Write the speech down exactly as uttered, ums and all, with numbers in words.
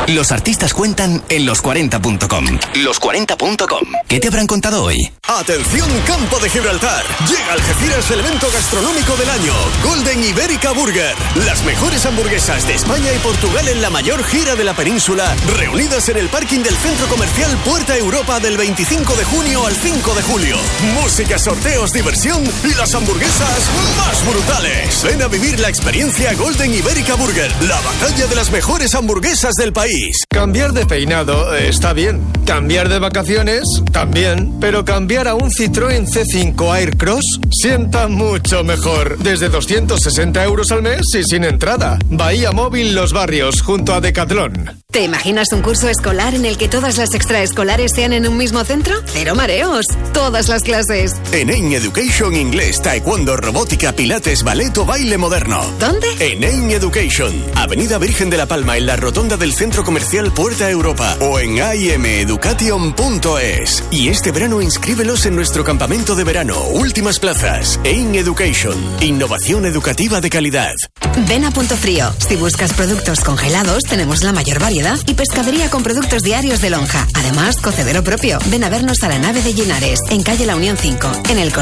Los artistas cuentan en los cuarenta punto com. los cuarenta punto com. ¿Qué te habrán contado hoy? ¡Atención, Campo de Gibraltar! Llega Algeciras el evento gastronómico del año, Golden Iberica Burger. Las mejores hamburguesas de España y Portugal en la mayor gira de la península, reunidas en el parking del centro comercial Puerta Europa del veinticinco de junio al cinco de julio. Música, sorteos, diversión y las hamburguesas más brutales. Ven a vivir la experiencia Golden Iberica Burger, la batalla de las mejores hamburguesas del país. Cambiar de peinado eh, está bien. Cambiar de vacaciones también. Pero cambiar a un Citroën C cinco Aircross sienta mucho mejor. Desde doscientos sesenta euros al mes y sin entrada. Bahía Móvil Los Barrios, junto a Decathlon. ¿Te imaginas un curso escolar en el que todas las extraescolares sean en un mismo centro? ¡Cero mareos! Todas las clases. En Ain Education, inglés, taekwondo, robótica, pilates, ballet o baile moderno. ¿Dónde? En Ain Education, Avenida Virgen de la Palma, en la rotonda del Centro Comercial Puerta Europa, o en a i m education punto es. Y este verano inscríbelos en nuestro campamento de verano. Últimas plazas. Ain Education. Innovación educativa de calidad. Ven a Punto Frío. Si buscas productos congelados, tenemos la mayor variedad y pescadería con productos diarios de lonja. Además, cocedero propio. Ven a vernos a la nave de Linares, en calle La Unión cinco, en el